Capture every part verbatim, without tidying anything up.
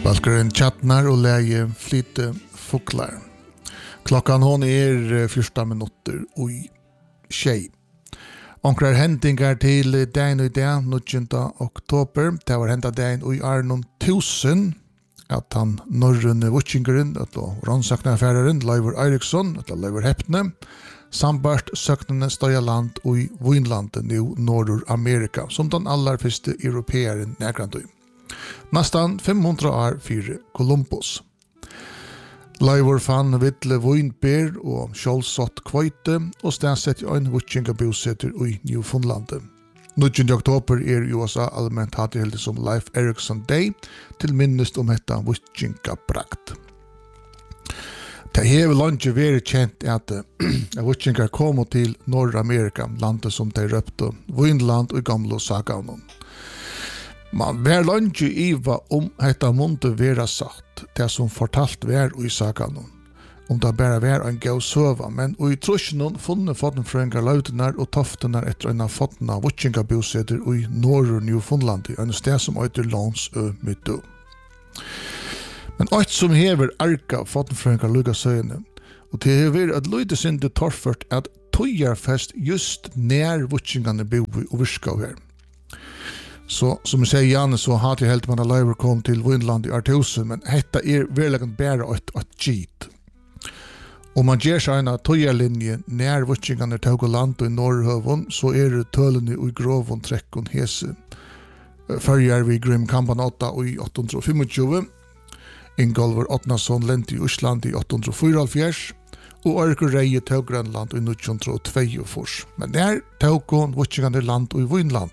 Valkaren Chatnar och läge flyte fåglar. Klockan hon är fjorton minuter och tjej. Onkrar händingar till dagen och dagen nittonde oktober. Det var hända dagen och i Arnon tusen att han norrunne vutchingaren att rannsaknarfäraren Leivor Eriksson att Leivor Hepne sambart söknande stöja land och i Vinlandet i Nordamerika som den allra första europeeren nägrant. Nästan femhundra år för Columbus. Leivor fann vittle vinber och kjolsott kvöjte och stänset i en vutchingabosätter i Newfoundland. nittonde oktober är i U S A allmänt hade helt som Leif Erikson Day till minnes om detta vutchingabrakt. Det har långt varit känt att vutchingar kom till Nordamerika, landet som de röpte Vinland och gamla saganon. Man var långt iva om detta måste vara sagt, det som fortalt var i saganon. Om det bara var en god söva, men och i trusjonen funne fottenfröingar lautenar och toftenar efter en av fottena vutchingabosätter i norra Newfoundland, en sted som heter Lons Ö Mytto. Men ett som hever arka fottenfröingar lugga sögnen, och det hever att luyde synte torfört att tojarfest just när vutchingarna bo och virka här. Så som jag säger Janne så har jag helt man att Leivor kom till Vinland i Artusen, men detta är verkligen bara ett, ett git. Om man ger sig en tojarlinje när vutchingarna tog land i Norrhövon så är det tölene i grovon trekkon hese. Följer vi Grim Kampan åtta i åttahundratjugofem, Ingolvar Ottnason lent i Island i åttahundrafyrtiofyra och Örker Reie tog Grönland i nittonhundratvåtiotvå. Men där tog hon vutchingarna land i Vinland.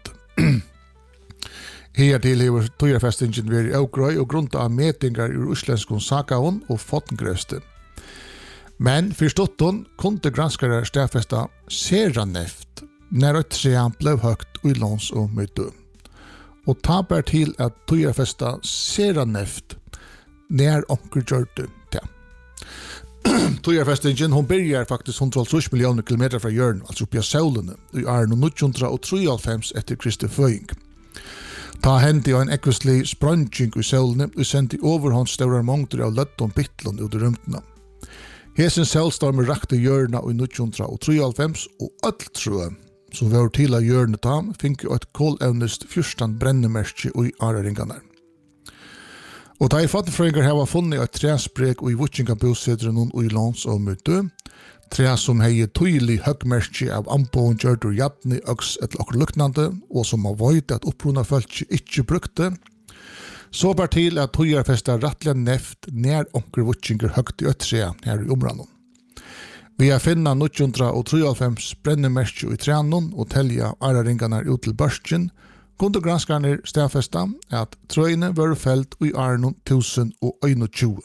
Her til hever tojarfestingen vært i Aukrøy og grunnt av metingar ur islenskon sagaon og fottengrøste. Men fyrståtton kunde granskare stedfesta seraneft när ett trean blev högt i Lons och Mytto. Och tabar till att tojarfesta seraneft när onker gjorde det. Tojarfestingen hon börjar faktiskt hundrahalvtrýss miljoner kilometer från jörn, alltså uppe i solen, i Arno nittonhundratrýoghálvfems efter Kristi føying. Ta hände en ekvislig spranging i solen och sände överhåndsstora mångder av lötton bittlon ut i rymdena. Hesen solstormer rakte hjørna i nittonhundratrýoghálvfems og öll trø som var til av hjørnet ta fikk et kolevnest fyrstan brennemerke i araringarna. Og da i fattigfrøyngar hava funnet et træsprek i vutchingabosetren i Lons og Mytto, tre som hei tydelig høgmerke av ampåen gjørdur jatni, øks et okkur luknande, og som har vøyt at oppruna fölkje ikkje brukte, så bar til at tojarfesta rattliga neft nær onker vutchingar høgt i öttrea her i områden. Vi har finna nittonhundratrýoghálvfems brennemerke i trænon og telja araringarna ut til børsten, kunde granskarna stedfesta at trøyene var felt i Arnon tusen og einogtjúgu.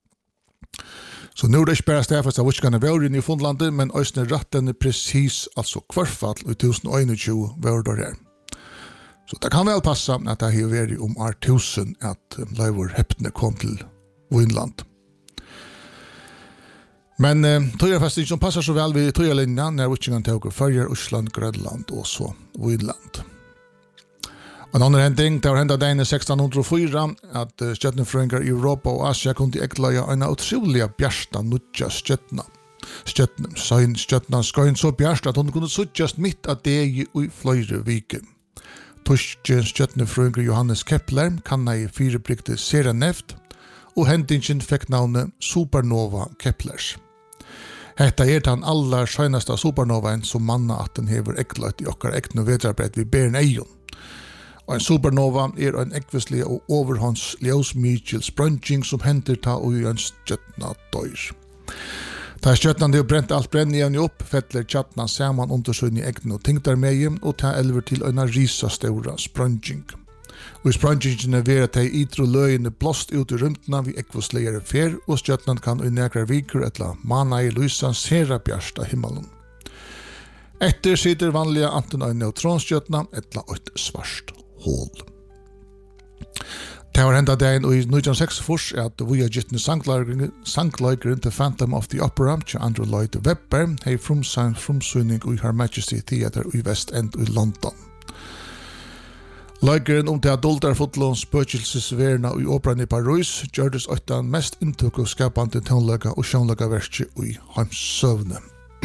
Så nu er det ikke bare stedfesta vutchingarna var i Newfoundland, men òsne rattene precis, altså kvarfall i tusen og einogtjúgu var der her. Så det kan väl passa att det har varit om år tusen att Leivor Hepne kom till Vinland. Men eh, tojarfestingen som passar så väl vid tojarlinjen när vutchingarna tog följer Island, Grönland och så Vinland. En annan händing, det var hända dagen i sextonhundrafyra att uh, stjärnefröingar i Europa och Asien kunde äglaja en otroliga bjärsta nutja stjärna. Stjärnan, så stjärnan ska så bjärsta att hon kunde suttjast mitt att det är i flera viken. Tyske stjärnefröingar Johannes Kepler kanna i fyrebrikte seraneft och händingen fick navnet Supernova Keplers. Hetta er den allra skönasta supernovaen som manna att den hever äglat i okkar ägnu vetrarbrett vid beren eion. Og en supernova er en ekvislig og overhånds ljusmykjel spranging som henter ta og i en stjøtna døyr. Ta stjøtnan det brent alt brenni evni opp, fettler tjatna saman undersøgn i egnu og tingdarmegim og ta elver til en risa stora spranging. Og i sprangingen er vera ta idro løyene blåst ut i rymtna vi ekvisligere fer og stjøtnan kan i nekrar vikur etla mana i lysa sera bjarsta himmelen. Etter sitter vanliga anten en neutronstjøtna etla et svart hål. Det var hända dagen i nittonhundraseksogfyrre at vi har gitt sangleikeren til Phantom of the Opera til Andrew Lloyd Webber hei frumsang frumsyning i Her Majesty Theatre i West End i London. Leikeren om til adulter fotlo spøkelsesverna i operan i Paris gjørdes åttan mest inntuk og skapande tonløka og sjånløka i heimsøvne.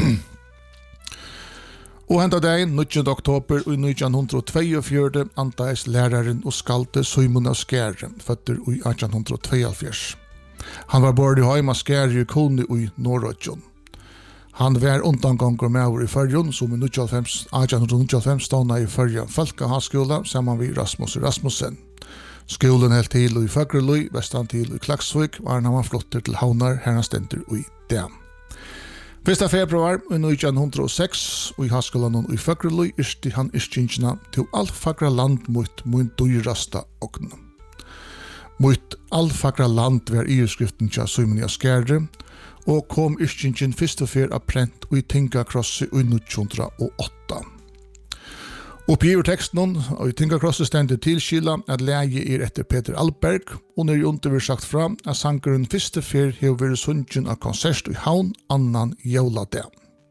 Og henta dagen, nittjende oktober i nitjan tjuefire, antais læreren og skalte Simon av Skære, føtter i atjan tjuehalvfjerds. Han var bort i heima Skære i Kone i Norrøtjon. Han var undanganger med i Førjon, som i atjan nittiofem stående i Førjon Folkahaskola, sammen med Rasmus Rasmussen. Skolen helt til i Fagreløy, vestan til i Klaksvik, var han var flotter til Havnar, her han stender i Dam. Første februar i nitjan hundre og seks, og i Haskolan i Fagreløy, yrsti han yrstingsina til all fagra land mot mun dyrasta okna. Mot all fagra land var i skriften til Simon av Skære, og kom yrstingen fyrst og fyr av prent og i Tingakrossi i nitjan hundre og åtta. Oppi i teksten og i Tingakrossi stendet tilskila at leie er etter Peter Alberg, og når Jonte vil sagt fram at sangeren fyrst og fyr hever vært sunnsjen av konsert i Havn annan jævla dag.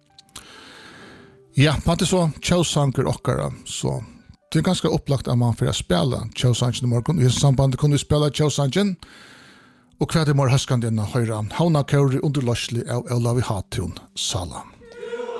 Ja, man er så tjausanger okkara, så det er ganske opplagt at man får spela tjausangen i morgen. I sambandet kunne vi spela tjausangen, og hva er det mer høskande enn å høre Havna Kauri underløslig av Olavi Hatun Sala.